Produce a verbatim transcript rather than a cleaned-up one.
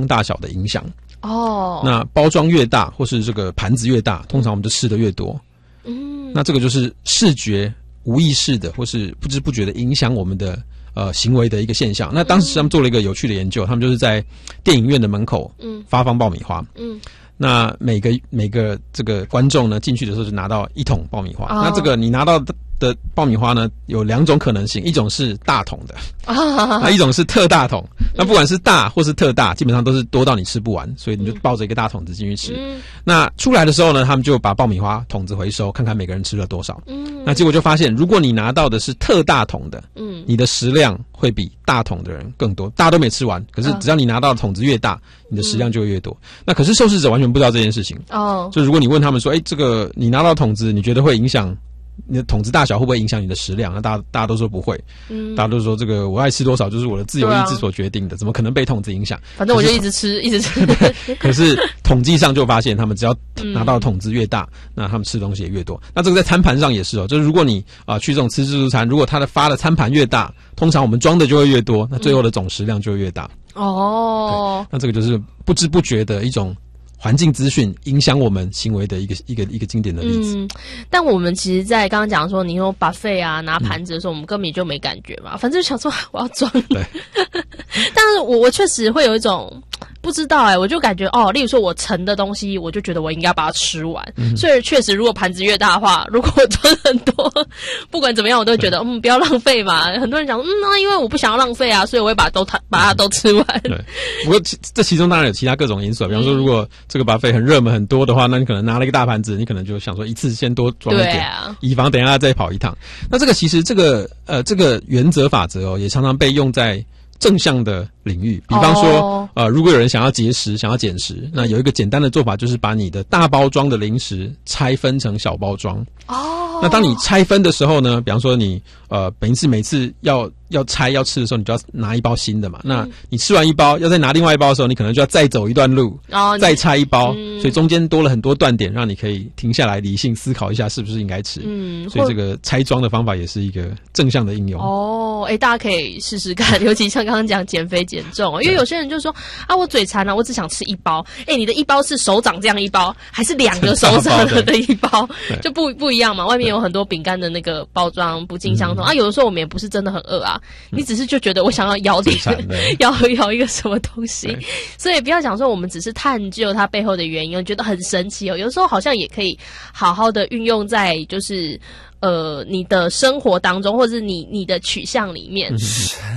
装大小的影响。 哦， 那包装越大，或是这个盘子越大，通常我们就吃的越多。嗯，那这个就是视觉无意识的，或是不知不觉的影响我们的呃行为的一个现象。那当时他们做了一个有趣的研究，他们就是在电影院的门口嗯发放爆米花。嗯。那每个每个这个观众呢进去的时候就拿到一桶爆米花。哦、那这个你拿到的的爆米花呢有两种可能性，一种是大桶的，哦、那一种是特大桶。嗯、那不管是大或是特大，基本上都是多到你吃不完，所以你就抱着一个大桶子进去吃。嗯、那出来的时候呢，他们就把爆米花桶子回收，看看每个人吃了多少。嗯、那结果就发现，如果你拿到的是特大桶的，嗯，你的食量会比大桶的人更多。大家都没吃完，可是只要你拿到的桶子越大，你的食量就会越多。嗯、那可是受试者完全不知道这件事情哦。就如果你问他们说，哎，这个你拿到桶子，你觉得会影响你的桶子大小，会不会影响你的食量？那大家大家都说不会，嗯，大家都说这个我爱吃多少就是我的自由意志所决定的，啊、怎么可能被桶子影响？ 反正我就一直吃，一直吃。 可是统计上就发现，他们只要拿到的桶子越大，嗯、那他们吃东西也越多。那这个在餐盘上也是哦，就是如果你啊、呃、去这种吃自助餐，如果他的发的餐盘越大，通常我们装的就会越多，那最后的总食量就会越大。哦，那这个就是不知不觉的一种环境资讯影响我们行为的一个一个一个经典的例子。嗯， 但我们其实在刚刚讲说你有 buffet 啊拿盘子的时候，嗯、我们根本就没感觉嘛，反正就想说我要装。 对， 但是我我确实会有一种不知道哎、欸，我就感觉哦，例如说我盛的东西，我就觉得我应该把它吃完。嗯、所以确实，如果盘子越大的话，如果我装很多，不管怎么样，我都会觉得嗯，不要浪费嘛。很多人讲嗯，那因为我不想要浪费啊，所以我会把都把它都吃完。 对，不过这其中当然有其他各种因素，比方说如果这个 buffet 很热门很多的话，那你可能拿了一个大盘子，你可能就想说一次先多装一点，啊、以防等一下再跑一趟。那这个其实这个呃这个原则法则哦，也常常被用在正向的领域，比方说，哦、呃，如果有人想要节食、想要减食，那有一个简单的做法，就是把你的大包装的零食拆分成小包装。哦，那当你拆分的时候呢，比方说你呃，每一次每次要要拆要吃的时候，你就要拿一包新的嘛。嗯、那你吃完一包，要再拿另外一包的时候，你可能就要再走一段路，哦、再拆一包，嗯、所以中间多了很多断点，让你可以停下来理性思考一下，是不是应该吃。嗯，所以这个拆装的方法也是一个正向的应用。 哦，哎，大家可以试试看，尤其像刚刚讲减肥减重，因为有些人就说啊，我嘴馋啊，我只想吃一包。哎，你的一包是手掌这样一包，还是两个手掌的一包，就不不一样嘛。外面有很多饼干的那个包装不尽相同啊。有的时候我们也不是真的很饿啊，你只是就觉得我想要咬点，咬咬一个什么东西，所以不要讲说我们只是探究它背后的原因，我觉得很神奇哦。有时候好像也可以好好的运用在就是呃你的生活当中，或者是你你的取向里面。